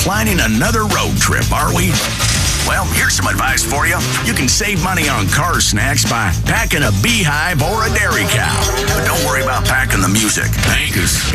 planning another road trip, are we? Well, here's some advice for you. You can save money on car snacks by packing a beehive or a dairy cow. But don't worry about packing the music. Angus